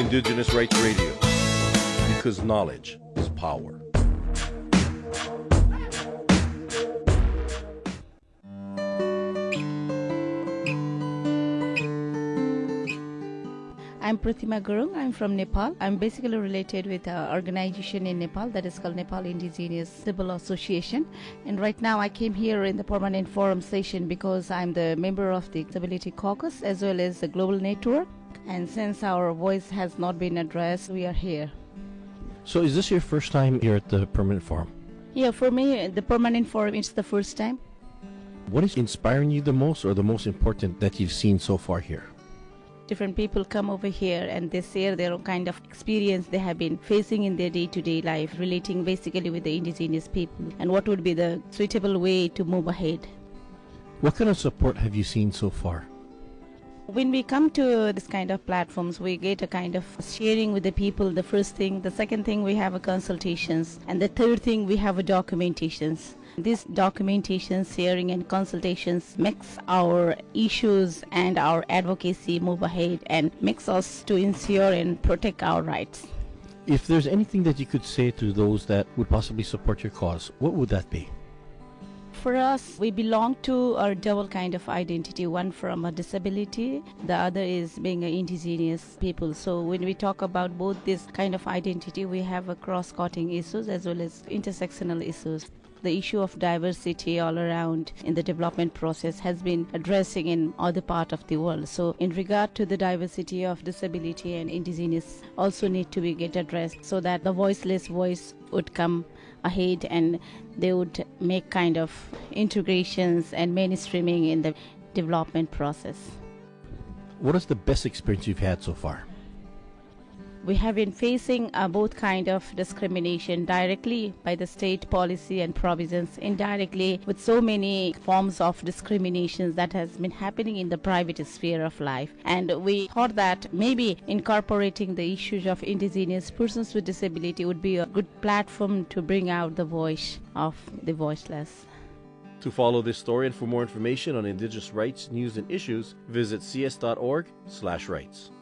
Indigenous Rights Radio, because knowledge is power. I'm Pratima Gurung. I'm from Nepal. I'm basically related with an organization in Nepal that is called Nepal Indigenous Civil Association. And right now I came here in the Permanent Forum session because I'm the member of the Disability Caucus as well as the Global Network. And since our voice has not been addressed, we are here. So is this your first time here at the Permanent Forum? Yeah, for me, the Permanent Forum is the first time. What is inspiring you the most or the most important that you've seen so far here? Different people come over here and they share their own kind of experience they have been facing in their day-to-day life, relating basically with the indigenous people and what would be the suitable way to move ahead. What kind of support have you seen so far? When we come to this kind of platforms, we get a kind of sharing with the people, the first thing. The second thing, we have a consultations. And the third thing, we have a documentations. These documentations, sharing and consultations makes our issues and our advocacy move ahead and makes us to ensure and protect our rights. If there's anything that you could say to those that would possibly support your cause, what would that be? For us, we belong to a double kind of identity, one from a disability, the other is being an indigenous people. So when we talk about both this kind of identity, we have a cross-cutting issues as well as intersectional issues. The issue of diversity all around in the development process has been addressing in other part of the world. So in regard to the diversity of disability and indigenous also need to be get addressed so that the voiceless voice would come ahead and they would make kind of integrations and mainstreaming in the development process. What is the best experience you've had so far? We have been facing both kind of discrimination directly by the state policy and provisions, indirectly with so many forms of discriminations that has been happening in the private sphere of life. And we thought that maybe incorporating the issues of indigenous persons with disability would be a good platform to bring out the voice of the voiceless. To follow this story and for more information on Indigenous rights, news, and issues, visit cs.org/rights.